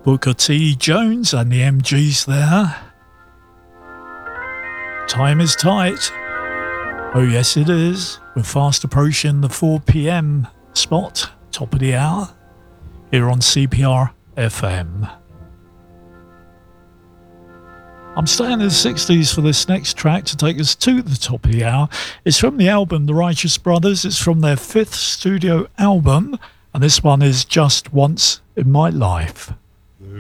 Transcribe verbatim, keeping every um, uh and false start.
Booker T. Jones and the M Gs there. Time is tight. Oh yes it is. We're fast approaching the four p.m. spot, top of the hour, here on C P R F M. I'm staying in the sixties for this next track to take us to the top of the hour. It's from the album The Righteous Brothers. It's from their fifth studio album, and this one is Just Once in My Life.